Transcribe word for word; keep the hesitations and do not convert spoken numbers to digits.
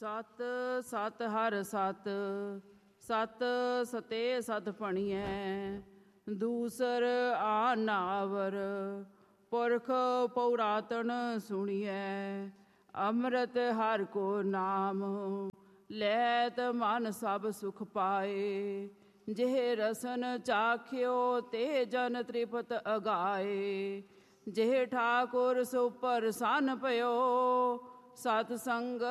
ਸਤ ਸਤ ਹਰ ਸਤ, ਸਤ ਸਤੇ ਸਤ ਭਣੀਐ। ਦੂਸਰ ਆ ਨਾਵਰ, ਪੁਰਖ ਪੌਰਾਤਨ ਸੁਣੀਐ। ਅੰਮ੍ਰਿਤ ਹਰਿ ਕੋ ਨਾਮ, ਲੈਤ ਮਨ ਸਭ ਸੁਖ ਪਾਏ। ਜਿਹ ਰਸਨ ਚਾਖਿਓ ਤੇ ਜਨ ਤ੍ਰਿਪਤ ਅਗਾਏ। ਜਿਹ ਠਾਕੁਰ ਸੋ ਪ੍ਰਸੰਨ ਭਇਓ, ਸਤ ਸੰਗ